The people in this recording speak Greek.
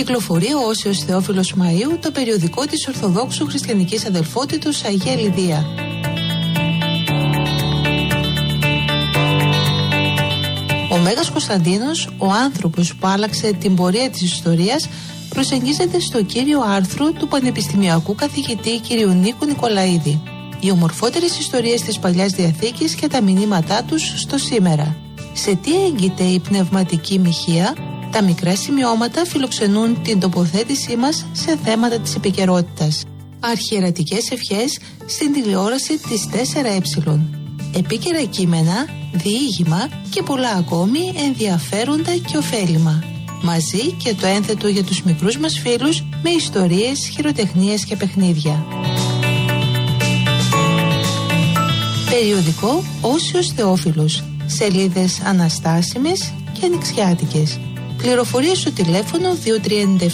Κυκλοφορεί ο Όσιος Θεόφιλος Μαΐου, το περιοδικό της Ορθοδόξου Χριστιανικής Αδελφότητος Αγία Λιδία. Ο Μέγας Κωνσταντίνος, ο άνθρωπος που άλλαξε την πορεία της ιστορίας, προσεγγίζεται στο κύριο άρθρο του πανεπιστημιακού καθηγητή κ. Νίκου Νικολαίδη. Οι ομορφότερες ιστορίες της Παλιάς Διαθήκης και τα μηνύματά τους στο σήμερα. Σε τι έγκυται η πνευματική μοιχεία? Τα μικρά σημειώματα φιλοξενούν την τοποθέτησή μας σε θέματα της επικαιρότητας. Αρχιερατικές ευχές στην τηλεόραση της 4Ε. Επίκαιρα κείμενα, διήγημα και πολλά ακόμη ενδιαφέροντα και ωφέλιμα. Μαζί και το ένθετο για τους μικρούς μας φίλους με ιστορίες, χειροτεχνίες και παιχνίδια. Περιοδικό Όσιος Θεόφιλος. Σελίδες αναστάσιμες και ανοιξιάτικες. Πληροφορίες στο τηλέφωνο 237